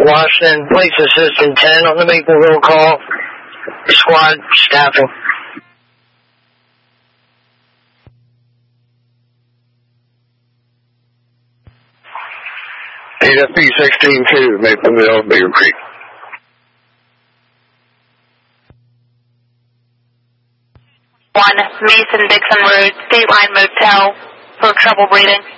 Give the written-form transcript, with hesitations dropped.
Washington, Police Assistant 10 on the Mapleville call. Squad staffing. AFP 16-2, Mapleville, Beaver Creek. Mason Dixon Road, State Line Motel for trouble breathing.